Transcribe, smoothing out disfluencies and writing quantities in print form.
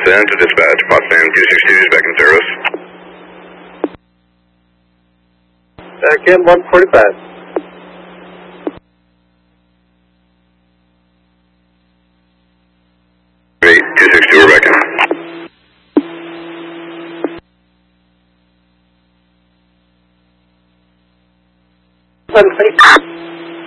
Send to dispatch, Potsdam 262 is back in service. Back in 145. Great, 262, we're back in. One, please.